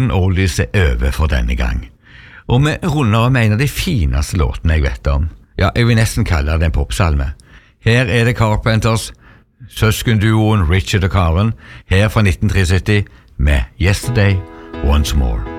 Session Oldies over for denne gang. Og vi runder av med en av de fineste låtene jeg vet om. Ja, jeg vil nesten kalle det en popsalme. Her det Carpenters, søskenduoen Richard og Karen, her fra 1973 med Yesterday Once More.